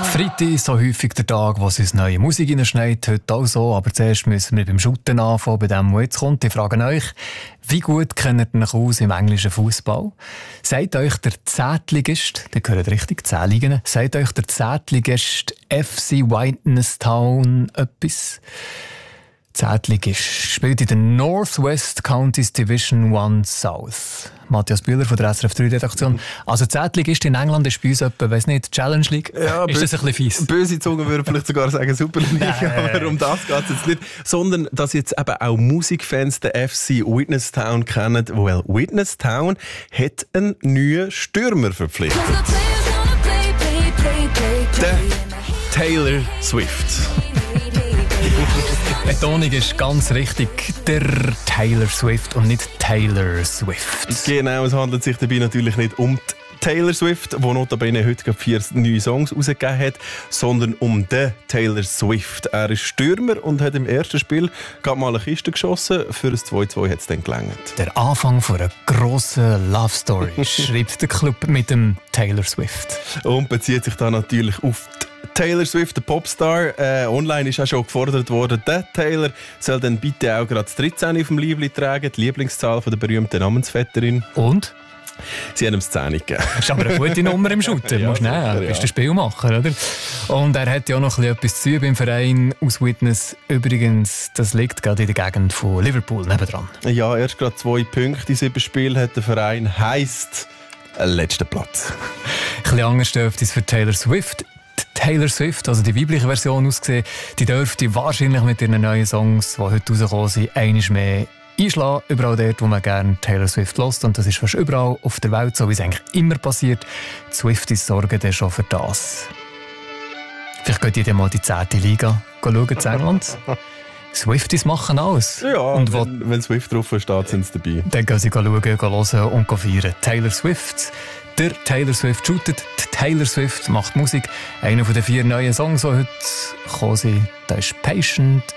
Freitag ist so häufig der Tag, wo es uns neue Musik reinschneit. Heute auch so, aber zuerst müssen wir beim Shooten anfangen, bei dem, was jetzt kommt. Ich frage euch, wie gut kennt ihr euch aus im englischen Fußball? Sagt euch der Zehnligist, der gehört richtig, 10 Ligen, sagt euch der Zehnligist FC Whitenestown etwas? Zehnligist spielt in der Northwest Counties Division 1 South. Matthias Bühler von der SRF 3-Redaktion. Also Zehnligist in England ist bei uns etwa, weiss nicht, Challenge League? Ja, ist das ein bisschen fies? Böse Zungen würden vielleicht sogar sagen Super League, aber um das geht es jetzt nicht. Sondern, dass jetzt eben auch Musikfans den FC Whitenestown kennen. Well, Whitenestown hat einen neuen Stürmer verpflichtet. Der Taylor Swift. Die Betonung ist ganz richtig, der Taylor Swift und nicht Taylor Swift. Genau, es handelt sich dabei natürlich nicht um die Taylor Swift, die notabene heute 4 neue Songs herausgegeben hat, sondern um den Taylor Swift. Er ist Stürmer und hat im ersten Spiel gerade mal eine Kiste geschossen. Für ein 2-2 hat es dann gelangt. Der Anfang von einer grossen Love Story, schreibt der Club mit dem Taylor Swift. Und bezieht sich da natürlich auf Taylor Swift, der Popstar. Online ist auch schon gefordert worden, der Taylor soll dann bitte auch gerade das 13 auf dem Liebli tragen, die Lieblingszahl von der berühmten Namensvetterin. Und? Sie haben ihm das 10 gegeben. Das ist aber eine gute Nummer im Shooten. Ja, musst nehmen, sicher, du bist der Spielmacher, oder? Und er hat ja auch noch etwas zu tun beim Verein aus Witness. Übrigens, das liegt gerade in der Gegend von Liverpool nebendran. Ja, erst gerade 2 Punkte in 7 Spielen hat der Verein, heisst letzter Platz. Ein bisschen anders dürfte es für Taylor Swift. Taylor Swift, also die weibliche Version ausgesehen, die dürfte wahrscheinlich mit ihren neuen Songs, die heute rausgekommen sind, einmal mehr einschlagen. Überall dort, wo man gerne Taylor Swift hört. Und das ist fast überall auf der Welt, so wie es eigentlich immer passiert. Die Swifties sorgen dann schon für das. Vielleicht geht ihr mal die 10. Liga schauen in England. Swifties machen alles. Ja, und wenn Swift drauf steht, sind sie dabei. Dann gehen sie schauen, hören und feiern. Taylor Swift. Der Taylor Swift shootet, Taylor Swift macht Musik. Einer von den 4 neuen Songs, die heute gekommen sind, der ist «Patient».